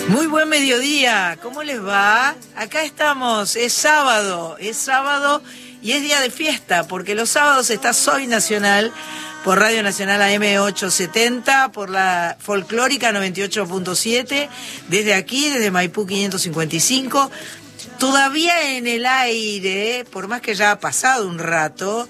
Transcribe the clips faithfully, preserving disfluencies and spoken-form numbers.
Muy buen mediodía, ¿cómo les va? Acá estamos, es sábado, es sábado y es día de fiesta, porque los sábados está Soy Nacional por Radio Nacional A M ochocientos setenta, por la Folclórica noventa y ocho punto siete, desde aquí, desde Maipú quinientos cincuenta y cinco, todavía en el aire, por más que ya ha pasado un rato,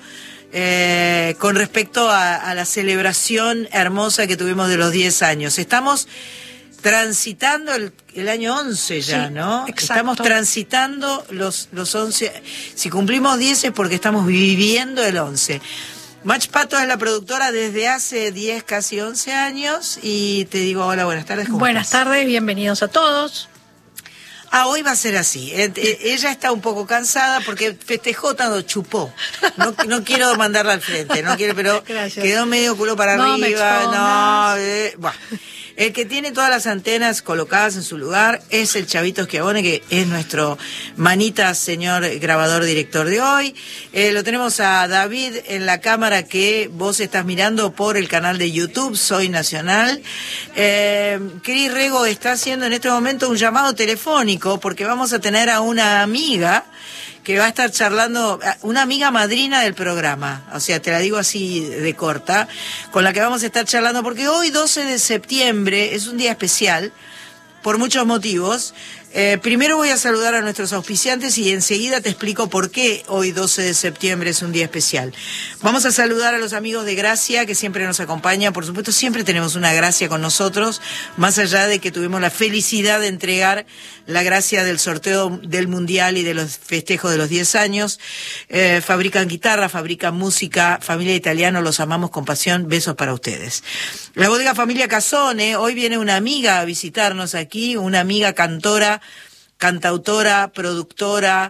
eh, con respecto a, a la celebración hermosa que tuvimos de los diez años. Estamos transitando el, el año once ya, sí, ¿no? Exacto. Estamos transitando los, los once. Si cumplimos diez es porque estamos viviendo el once. Mach Pato es la productora desde hace diez, casi once años. Y te digo, hola, buenas tardes. ¿Cómo Buenas estás? tardes, bienvenidos a todos. Ah, hoy va a ser así. Ella está un poco cansada porque festejó tanto, chupó. No, no quiero mandarla al frente, no quiero, pero Gracias. Quedó medio culo para No me arriba. expongas. No, eh, bueno. El que tiene todas las antenas colocadas en su lugar es el Chavito Schiavone, que es nuestro manita señor grabador director de hoy. Eh, lo tenemos a David en la cámara que vos estás mirando por el canal de YouTube, Soy Nacional. Eh, Cris Rego está haciendo en este momento un llamado telefónico porque vamos a tener a una amiga que va a estar charlando, una amiga madrina del programa, o sea, te la digo así de corta, con la que vamos a estar charlando, porque hoy doce de septiembre es un día especial, por muchos motivos. Eh, primero voy a saludar a nuestros auspiciantes y enseguida te explico por qué hoy doce de septiembre es un día especial. Vamos a saludar a los amigos de Gracia que siempre nos acompañan. Por supuesto, siempre tenemos una Gracia con nosotros, más allá de que tuvimos la felicidad de entregar la gracia del sorteo del Mundial y de los festejos de los diez años. Eh, fabrican guitarra, fabrican música, familia italiana, los amamos con pasión. Besos para ustedes. La bodega Familia Casone, hoy viene una amiga a visitarnos aquí, una amiga cantora, cantautora, productora,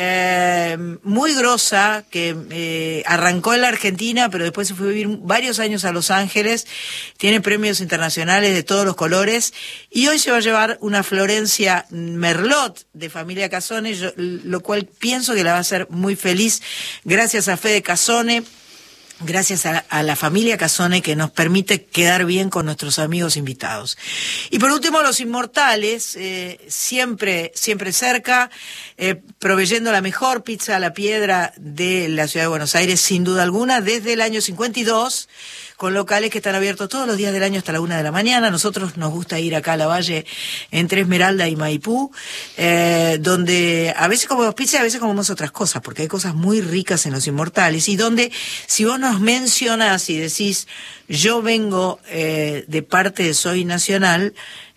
eh, muy grosa, que eh, arrancó en la Argentina, pero después se fue a vivir varios años a Los Ángeles, tiene premios internacionales de todos los colores, y hoy se va a llevar una Florencia Merlot de Familia Casone, yo, lo cual pienso que la va a hacer muy feliz, gracias a Fede Casone. Gracias a, a la familia Casone que nos permite quedar bien con nuestros amigos invitados. Y por último, Los Inmortales, eh, siempre, siempre cerca, eh, proveyendo la mejor pizza a la piedra de la ciudad de Buenos Aires, sin duda alguna, desde el año cincuenta y dos, con locales que están abiertos todos los días del año hasta la una de la mañana. Nosotros nos gusta ir acá a la Valle, entre Esmeralda y Maipú, eh, donde a veces comemos pizza y a veces comemos otras cosas, porque hay cosas muy ricas en Los Inmortales, y donde, si vos nos mencionás y decís, yo vengo eh, de parte de Soy Nacional,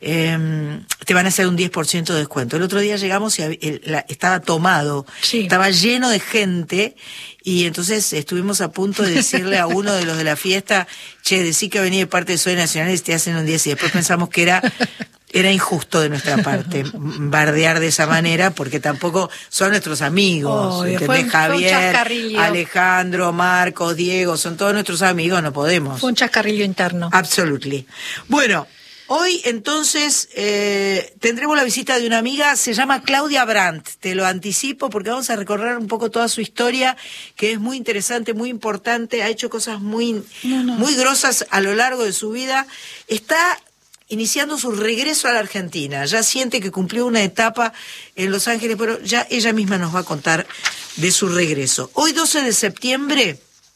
eh, te van a hacer un diez por ciento de descuento. El otro día llegamos y el, la, estaba tomado, sí. Estaba lleno de gente, y entonces estuvimos a punto de decirle a uno de los de la fiesta, che, decí que venía de parte de Soy Nacional y te hacen un diez, y después pensamos que era... Era injusto de nuestra parte bardear de esa manera, porque tampoco son nuestros amigos, oh, ¿entendés? fue, Javier, fue Alejandro, Marcos, Diego, son todos nuestros amigos, no podemos. Fue un chascarrillo interno. Absolutely. Bueno, hoy entonces eh, tendremos la visita de una amiga, se llama Claudia Brandt, te lo anticipo porque vamos a recorrer un poco toda su historia, que es muy interesante, muy importante, ha hecho cosas muy, no, no. muy grosas a lo largo de su vida. Está iniciando su regreso a la Argentina, ya siente que cumplió una etapa en Los Ángeles, pero ya ella misma nos va a contar de su regreso. Hoy doce de septiembre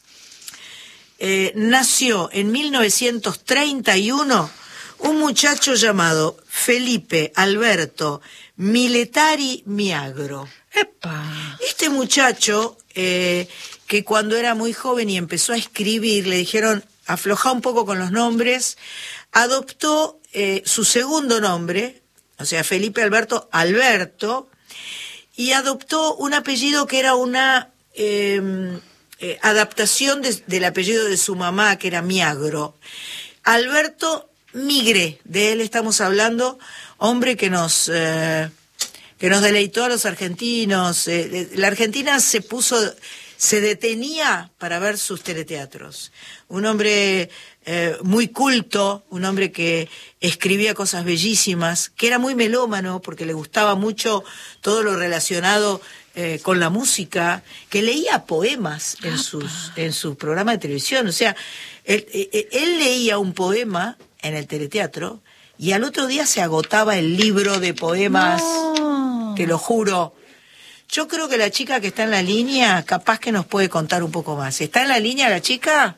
eh, nació en mil novecientos treinta y uno un muchacho llamado Felipe Alberto Miletari Miagro. ¡Epa! Este muchacho, eh, que cuando era muy joven y empezó a escribir, le dijeron, afloja un poco con los nombres, adoptó eh, su segundo nombre, o sea, Felipe Alberto Alberto, y adoptó un apellido que era una eh, eh, adaptación de, del apellido de su mamá, que era Miagro. Alberto Migré, de él estamos hablando, hombre que nos... Eh, que nos deleitó a los argentinos. Eh, la Argentina se puso, se detenía para ver sus teleteatros. Un hombre eh, muy culto, un hombre que escribía cosas bellísimas, que era muy melómano porque le gustaba mucho todo lo relacionado eh, con la música, que leía poemas en sus en su programa de televisión. O sea, él, él, él leía un poema en el teleteatro y al otro día se agotaba el libro de poemas, No. te lo juro. Yo creo que la chica que está en la línea, capaz que nos puede contar un poco más. ¿Está en la línea la chica?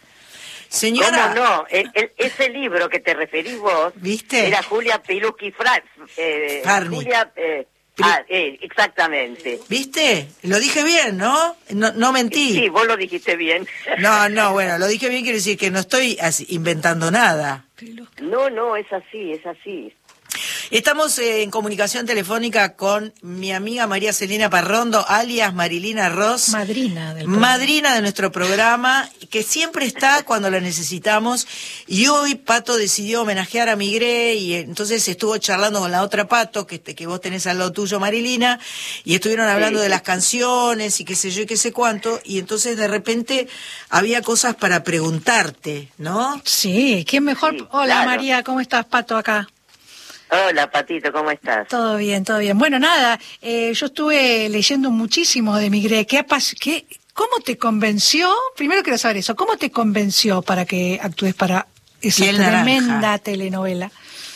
Señora... ¿Cómo no? El, el, ese libro que te referís vos, ¿viste? Era Julia Piluski Fra, eh, Farni. Julia, eh, Pri- ah, eh, exactamente. ¿Viste? Lo dije bien, ¿no? No, no mentí. Sí, vos lo dijiste bien. No, no, bueno, lo dije bien, quiere decir que no estoy así, inventando nada. No, no, es así, es así. Estamos eh, en comunicación telefónica con mi amiga María Celina Parrondo, alias Marilina Ross. Madrina del programa. Madrina de nuestro programa, que siempre está cuando la necesitamos. Y hoy Pato decidió homenajear a Migré y entonces estuvo charlando con la otra Pato, que, que vos tenés al lado tuyo, Marilina, y estuvieron hablando Sí. de las canciones y qué sé yo y qué sé cuánto. Y entonces de repente había cosas para preguntarte, ¿no? Sí, ¿quién mejor? Sí, Hola claro. María, ¿cómo estás, Pato, acá? Hola, Patito, ¿cómo estás? Todo bien, todo bien. Bueno, nada, eh, yo estuve leyendo muchísimo de Migré. ¿Qué, apas- qué, ¿Cómo te convenció? Primero quiero saber eso. ¿Cómo te convenció para que actúes para esa Piel tremenda naranja. telenovela?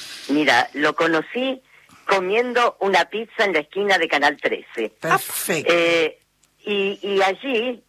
Mira, lo conocí comiendo una pizza en la esquina de Canal trece. Perfecto. Eh, y, y allí,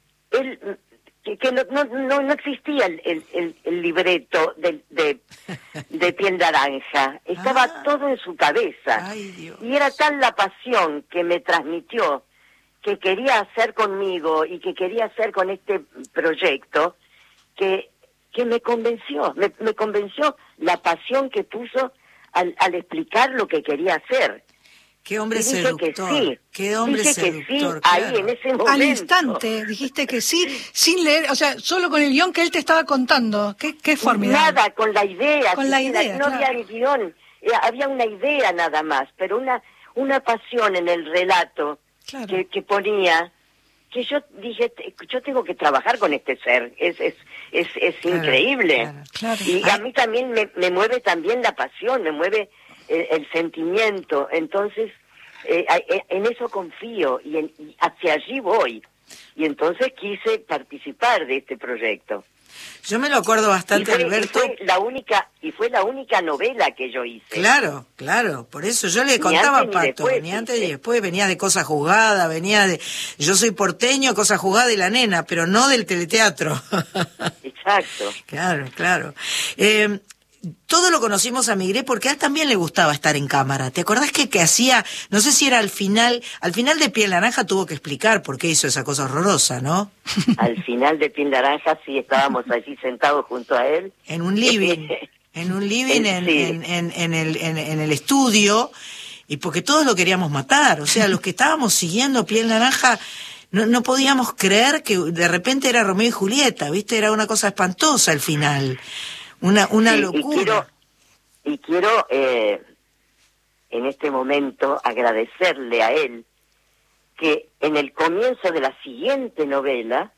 él, que, que no, no, no, no existía el, el, el, el libreto de, de, de Piel Naranja. Estaba Ah. todo en su cabeza. Ay, Dios. Y era tal la pasión que me transmitió, que quería hacer conmigo y que quería hacer con este proyecto, que, que me convenció. Me, me convenció la pasión que puso al, al explicar lo que quería hacer. Qué hombre Y dije que seductor. sí. Qué hombre Dije seductor. que sí, claro. ahí en ese momento. Al instante dijiste que sí, sin leer, o sea, solo con el guión que él te estaba contando. Qué, qué formidable. Nada, con la idea. Con la siquiera, idea, No claro. había guión, eh, había una idea nada más, pero una una pasión en el relato Claro. que, que ponía, que yo dije, te- yo tengo que trabajar con este ser, es es es, es Claro, increíble. claro. Claro. Y a mí también me, me mueve también la pasión, me mueve el, el sentimiento, entonces eh, a- eh, en eso confío y, en- y hacia allí voy. Y entonces quise participar de este proyecto. Yo me lo acuerdo Y bastante, fue, y Alberto. fue la única y fue la única novela que yo hice. Claro, claro, por eso yo le Ni contaba a antes ni Pato, después, ni antes ni ¿viste? después, venía de Cosa Juzgada, venía de... Yo soy porteño, Cosa Juzgada y La Nena, pero no del teleteatro. Exacto. Claro, claro. Eh, todo lo conocimos a Migré porque a él también le gustaba estar en cámara. ¿Te acordás que, que hacía, no sé si era al final, al final de Piel Naranja tuvo que explicar por qué hizo esa cosa horrorosa, ¿no? Al final de Piel Naranja sí estábamos allí sentados junto a él. En un living, en un living en, Sí. en, en, en el, en, en el estudio, y porque todos lo queríamos matar, o sea, los que estábamos siguiendo Piel Naranja, no, no podíamos creer que de repente era Romeo y Julieta, ¿viste? Era una cosa espantosa al final, una, una Sí, locura. Y quiero, y quiero eh, en este momento agradecerle a él que en el comienzo de la siguiente novela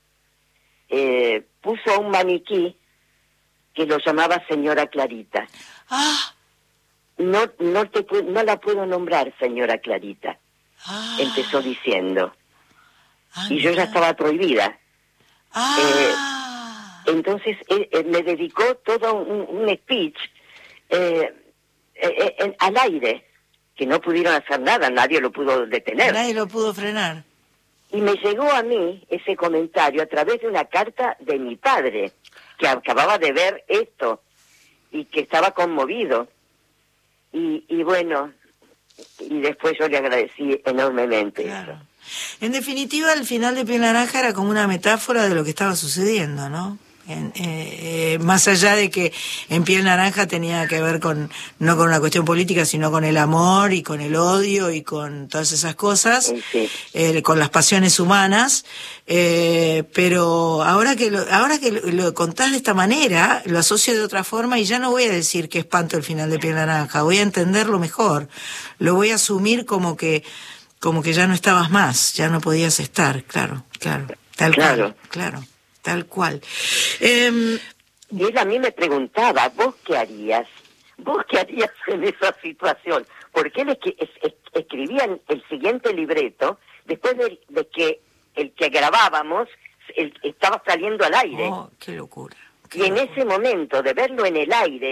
eh, puso un maniquí que lo llamaba Señora Clarita. Ah, No, no, te, pu- no la puedo nombrar Señora Clarita, ah, empezó diciendo. ah, Y yo ya mirá. estaba prohibida. Ah, Entonces él, él me dedicó todo un, un speech eh, eh, eh, al aire, que no pudieron hacer nada, nadie lo pudo detener. nadie lo pudo frenar. Y me llegó a mí ese comentario a través de una carta de mi padre, que acababa de ver esto y que estaba conmovido. Y, y bueno, y después yo le agradecí enormemente Claro. eso. En definitiva, el final de Piel Naranja era como una metáfora de lo que estaba sucediendo, ¿no? En, eh, eh, más allá de que en Piel Naranja tenía que ver con, no con una cuestión política, sino con el amor y con el odio y con todas esas cosas, Sí, sí. eh, con las pasiones humanas, eh, pero ahora que lo, ahora que lo, lo contás de esta manera, lo asocio de otra forma y ya no voy a decir que espanto el final de Piel Naranja, voy a entenderlo mejor, lo voy a asumir como que como que ya no estabas más, ya no podías estar, claro, claro, tal Claro. cual, claro, tal cual. Eh, Y él a mí me preguntaba, ¿vos qué harías? ¿Vos qué harías en esa situación? Porque él es que, es, es, escribía el siguiente libreto después de, de que el que grabábamos el, estaba saliendo al aire. oh, qué locura. qué y en locura. ese momento de verlo en el aire, el, el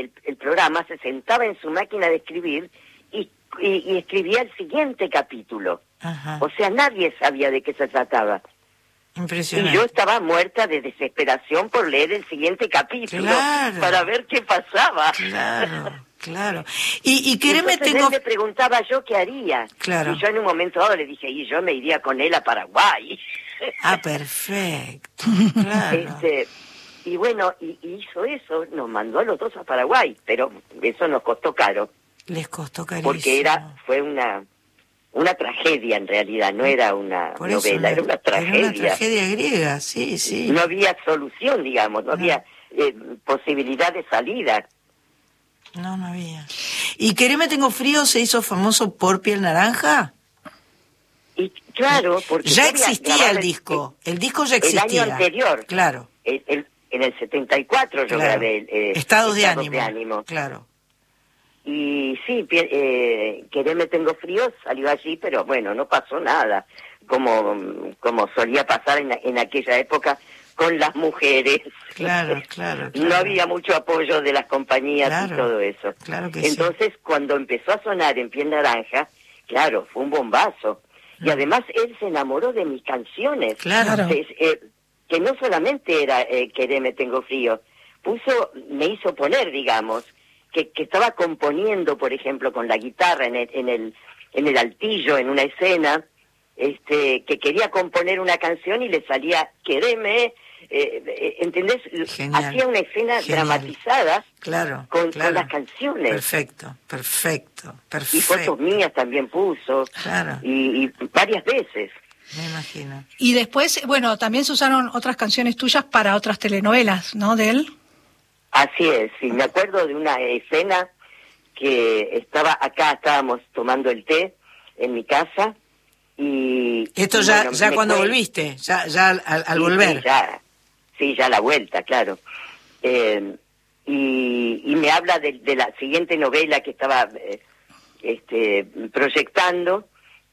programa, se sentaba en su máquina de escribir y, y, y escribía el siguiente capítulo. Ajá. O sea, nadie sabía de qué se trataba. Impresionante. Y yo estaba muerta de desesperación por leer el siguiente capítulo, claro, para ver qué pasaba. Claro, claro. Y, y quereme, Entonces tengo... él me preguntaba yo qué haría. Claro. Y yo en un momento dado le dije, y yo me iría con él a Paraguay. Ah, perfecto, claro. Este, y bueno, y, y hizo eso, nos mandó a los dos a Paraguay, pero eso nos costó caro. Les costó carísimo. Porque era, fue una... una tragedia en realidad, no era una Por novela, eso, era una tragedia. Era una tragedia griega, sí, sí. No había solución, digamos, no, no. había eh, posibilidad de salida. No, no había. ¿Y Quereme Tengo Frío se hizo famoso por Piel Naranja? Y claro, porque... Ya existía el disco, el, el disco ya existía. El año anterior. Claro. El, el, en el setenta y cuatro yo claro. grabé eh, Estados, de, Estados ánimo. de Ánimo. Claro. Y sí, eh, Quereme Tengo Frío salió allí, pero bueno, no pasó nada, como como solía pasar en, en aquella época con las mujeres. Claro, claro, claro. No había mucho apoyo de las compañías claro, y todo eso. Claro que Entonces, sí. cuando empezó a sonar en Piel Naranja, claro, fue un bombazo. Mm. Y además él se enamoró de mis canciones. Claro. Que, eh, que no solamente era eh, Quereme Tengo Frío, puso, me hizo poner, digamos, Que, que estaba componiendo, por ejemplo, con la guitarra en el, en el en el altillo, en una escena, este, que quería componer una canción y le salía Quereme, eh, ¿entendés? Genial. Hacía una escena Genial. dramatizada claro, con, claro. con las canciones. Perfecto, perfecto, perfecto. Y fotos mías también puso, claro. y, y varias veces. Me imagino. Y después, bueno, también se usaron otras canciones tuyas para otras telenovelas, ¿no? De él. Así es, sí, me acuerdo de una escena que estaba acá, estábamos tomando el té en mi casa y... Esto y ya bueno, ya cuando fue... volviste, ya ya al, al sí, volver. Sí, ya, sí, ya la vuelta, claro. Eh, y, y me habla de, de la siguiente novela que estaba eh, este, proyectando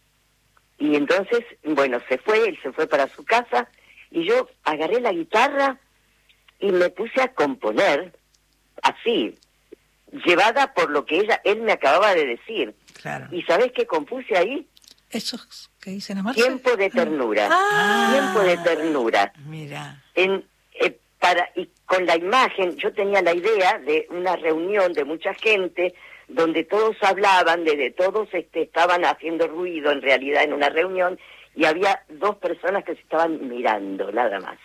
y entonces, bueno, se fue, él se fue para su casa y yo agarré la guitarra y me puse a componer así, llevada por lo que ella él me acababa de decir. Claro. ¿Y sabés qué compuse ahí? ¿Esos que dicen amarse? Tiempo de ternura. Ah. Tiempo de ternura. Mira. En, eh, para, y con la imagen, yo tenía la idea de una reunión de mucha gente donde todos hablaban, de, de todos este, estaban haciendo ruido en realidad en una reunión y había dos personas que se estaban mirando, nada más.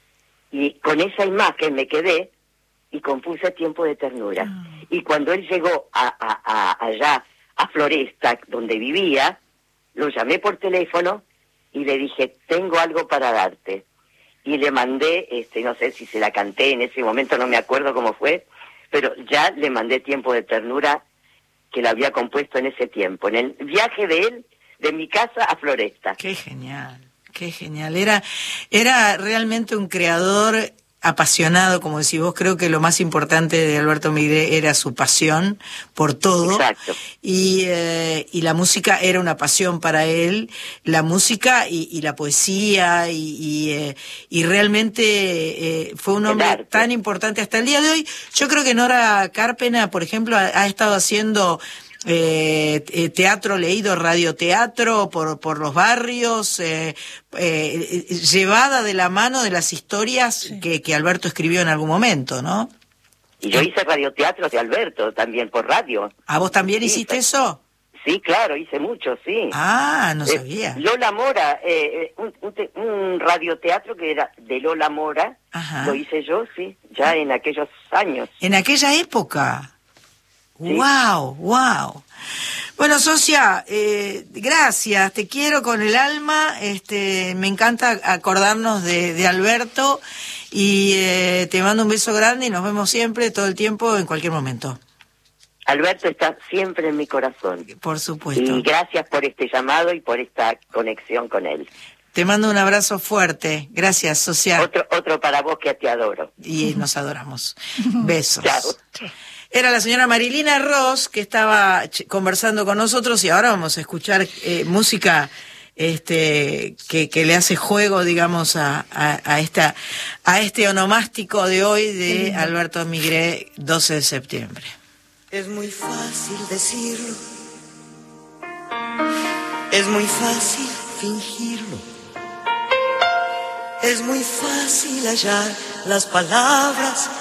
Y con esa imagen me quedé y compuse Tiempo de Ternura. Ah. Y cuando él llegó a, a, a, allá, a Floresta, donde vivía, lo llamé por teléfono y le dije, tengo algo para darte. Y le mandé, este, no sé si se la canté en ese momento, no me acuerdo cómo fue, pero ya le mandé Tiempo de Ternura, que la había compuesto en ese tiempo, en el viaje de él, de mi casa a Floresta. Qué genial. Qué genial. Era, era realmente un creador apasionado, como decís vos. Creo que lo más importante de Alberto Migré era su pasión por todo. Exacto. Y, eh, y la música era una pasión para él. La música y, y la poesía y, y, eh, y realmente eh, fue un hombre tan importante hasta el día de hoy. Yo creo que Nora Carpena, por ejemplo, ha, ha estado haciendo... Eh, teatro leído, radioteatro por por los barrios, eh, eh, llevada de la mano de las historias sí. que, que Alberto escribió en algún momento, ¿no? Y yo hice radioteatro de Alberto también por radio. ¿A vos también sí, hiciste eso? Sí, claro, hice mucho, sí. Ah, no eh, sabía. Lola Mora, eh, un, un, te, un radioteatro que era de Lola Mora, Ajá. lo hice yo, sí, ya en aquellos años. En aquella época. Sí. Wow, wow. Bueno, socia, eh, gracias, te quiero con el alma, este, me encanta acordarnos de, de Alberto y eh, te mando un beso grande y nos vemos siempre, todo el tiempo, en cualquier momento. Alberto está siempre en mi corazón. Por supuesto. Y gracias por este llamado y por esta conexión con él. Te mando un abrazo fuerte, gracias, socia. Otro, otro para vos que te adoro. Y nos adoramos. Besos. Chao. Era la señora Marilina Ross que estaba conversando con nosotros y ahora vamos a escuchar eh, música este que, que le hace juego, digamos, a, a, a esta a este onomástico de hoy de Alberto Migré, doce de septiembre. Es muy fácil decirlo, es muy fácil fingirlo, es muy fácil hallar las palabras